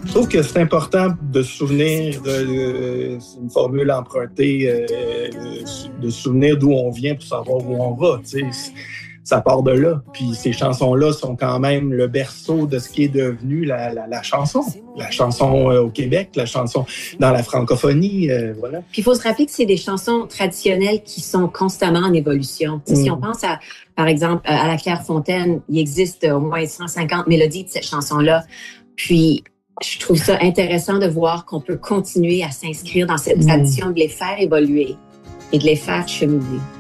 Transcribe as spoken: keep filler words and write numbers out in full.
Je trouve que c'est important de se souvenir, euh, c'est une formule empruntée, euh, de se souvenir d'où on vient pour savoir où on va. Tu sais. Ça part de là. Puis ces chansons-là sont quand même le berceau de ce qui est devenu la, la, la chanson. La chanson euh, au Québec, la chanson dans la francophonie, euh, voilà. Puis il faut se rappeler que c'est des chansons traditionnelles qui sont constamment en évolution. Mm. Si on pense à, par exemple, à La Clairefontaine, il existe au moins cent cinquante mélodies de cette chanson-là. Puis je trouve ça intéressant de voir qu'on peut continuer à s'inscrire dans cette tradition, mm. de les faire évoluer et de les faire cheminer.